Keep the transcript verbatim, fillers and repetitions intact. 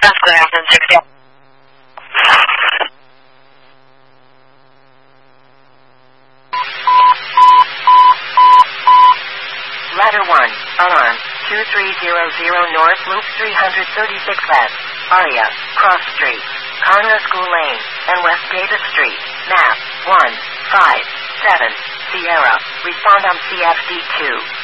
That's good. sixty. Ladder one, alarm, two three zero zero North Loop three thirty-six West, Aria, Cross Street, Conroe School Lane, and West Davis Street, map, one five seven, Sierra, respond on C F D two.